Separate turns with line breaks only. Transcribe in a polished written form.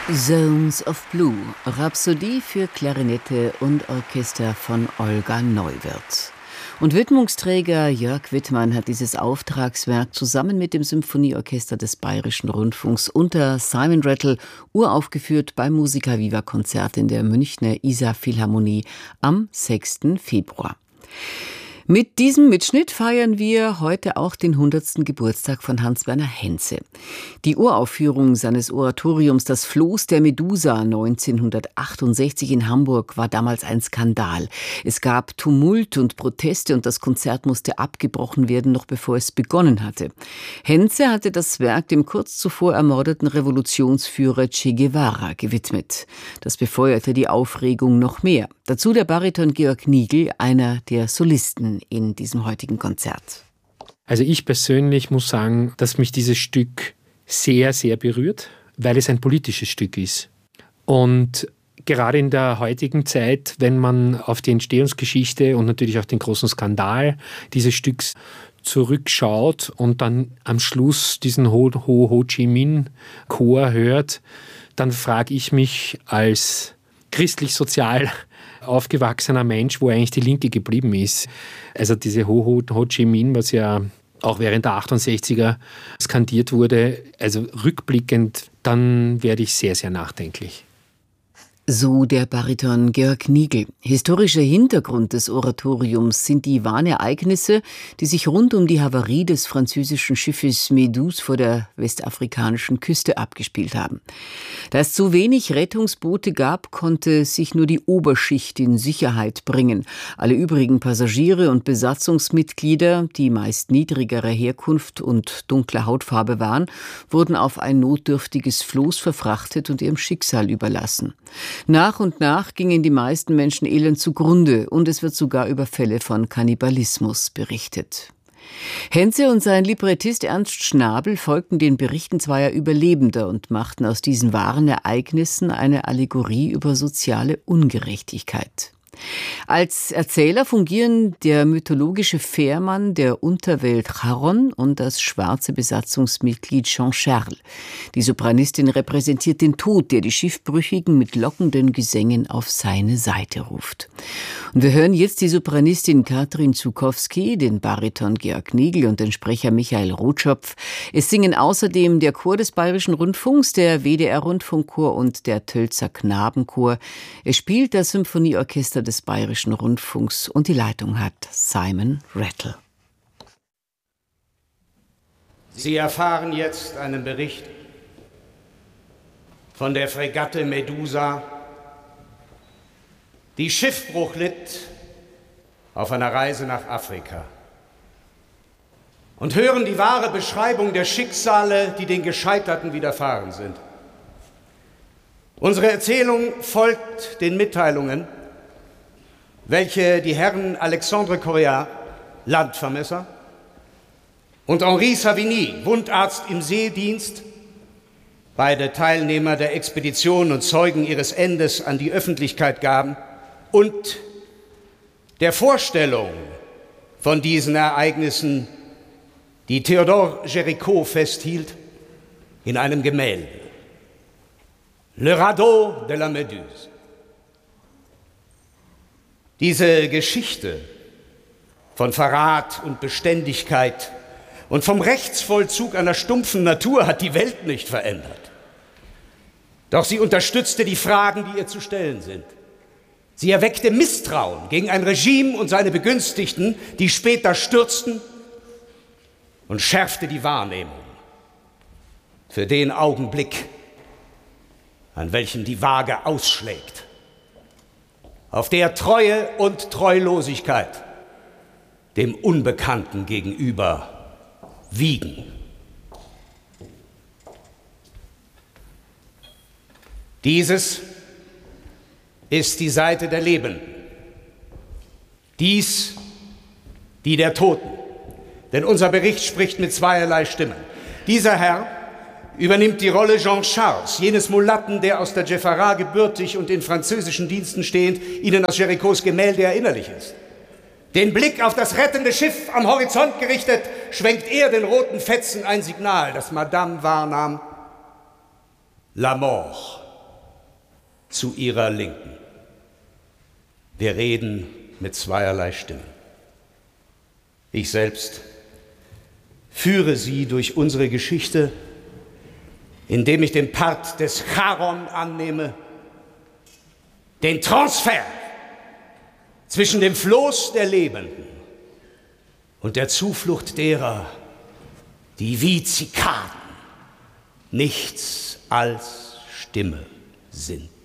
Zones of Blue, Rhapsodie für Klarinette und Orchester von Olga Neuwirth. Und Widmungsträger Jörg Wittmann hat dieses Auftragswerk zusammen mit dem Symphonieorchester des Bayerischen Rundfunks unter Simon Rattle uraufgeführt beim Musica Viva Konzert in der Münchner Isar Philharmonie am 6. Februar. Mit diesem Mitschnitt feiern wir heute auch den 100. Geburtstag von Hans-Werner Henze. Die Uraufführung seines Oratoriums Das Floß der Medusa 1968 in Hamburg war damals ein Skandal. Es gab Tumult und Proteste und das Konzert musste abgebrochen werden, noch bevor es begonnen hatte. Henze hatte das Werk dem kurz zuvor ermordeten Revolutionsführer Che Guevara gewidmet. Das befeuerte die Aufregung noch mehr. Dazu der Bariton Georg Nigl, einer der Solisten in diesem heutigen Konzert.
Also ich persönlich muss sagen, dass mich dieses Stück sehr, sehr berührt, weil es ein politisches Stück ist. Und gerade in der heutigen Zeit, wenn man auf die Entstehungsgeschichte und natürlich auch den großen Skandal dieses Stücks zurückschaut und dann am Schluss diesen Ho Chi Minh Chor hört, dann frage ich mich als christlich-sozial aufgewachsener Mensch, wo eigentlich die Linke geblieben ist. Also diese Ho Chi Minh, was ja auch während der 68er skandiert wurde, also rückblickend, dann werde ich sehr, sehr nachdenklich.
So der Bariton Georg Nigl. Historischer Hintergrund des Oratoriums sind die wahren Ereignisse, die sich rund um die Havarie des französischen Schiffes Méduse vor der westafrikanischen Küste abgespielt haben. Da es zu wenig Rettungsboote gab, konnte sich nur die Oberschicht in Sicherheit bringen. Alle übrigen Passagiere und Besatzungsmitglieder, die meist niedrigerer Herkunft und dunkler Hautfarbe waren, wurden auf ein notdürftiges Floß verfrachtet und ihrem Schicksal überlassen. Nach und nach gingen die meisten Menschen elend zugrunde und es wird sogar über Fälle von Kannibalismus berichtet. Henze und sein Librettist Ernst Schnabel folgten den Berichten zweier Überlebender und machten aus diesen wahren Ereignissen eine Allegorie über soziale Ungerechtigkeit. Als Erzähler fungieren der mythologische Fährmann der Unterwelt Charon und das schwarze Besatzungsmitglied Jean-Charles. Die Sopranistin repräsentiert den Tod, der die Schiffbrüchigen mit lockenden Gesängen auf seine Seite ruft. Und wir hören jetzt die Sopranistin Katrin Zukowski, den Bariton Georg Nigl und den Sprecher Michael Rotschopf. Es singen außerdem der Chor des Bayerischen Rundfunks, der WDR-Rundfunkchor und der Tölzer Knabenchor. Es spielt das Symphonieorchester des Bayerischen Rundfunks und die Leitung hat Simon Rattle.
Sie erfahren jetzt einen Bericht von der Fregatte Medusa, die Schiffbruch litt auf einer Reise nach Afrika. Und hören die wahre Beschreibung der Schicksale, die den Gescheiterten widerfahren sind. Unsere Erzählung folgt den Mitteilungen, welche die Herren Alexandre Correa, Landvermesser, und Henri Savigny, Wundarzt im Seedienst, beide Teilnehmer der Expedition und Zeugen ihres Endes, an die Öffentlichkeit gaben und der Vorstellung von diesen Ereignissen, die Théodore Géricault festhielt, in einem Gemälde. Le Radeau de la Méduse. Diese Geschichte von Verrat und Beständigkeit und vom Rechtsvollzug einer stumpfen Natur hat die Welt nicht verändert. Doch sie unterstützte die Fragen, die ihr zu stellen sind. Sie erweckte Misstrauen gegen ein Regime und seine Begünstigten, die später stürzten, und schärfte die Wahrnehmung für den Augenblick, an welchem die Waage ausschlägt, auf der Treue und Treulosigkeit dem Unbekannten gegenüber wiegen. Dieses ist die Seite der Lebenden, dies die der Toten, denn unser Bericht spricht mit zweierlei Stimmen. Dieser Herr übernimmt die Rolle Jean Charles, jenes Mulatten, der aus der Jeffara gebürtig und in französischen Diensten stehend Ihnen aus Géricauts Gemälde erinnerlich ist. Den Blick auf das rettende Schiff am Horizont gerichtet, schwenkt er den roten Fetzen ein Signal, das Madame wahrnahm. La mort zu Ihrer Linken. Wir reden mit zweierlei Stimme. Ich selbst führe Sie durch unsere Geschichte, indem ich den Part des Charon annehme, den Transfer zwischen dem Floß der Lebenden und der Zuflucht derer, die wie Zikaden nichts als Stimme sind.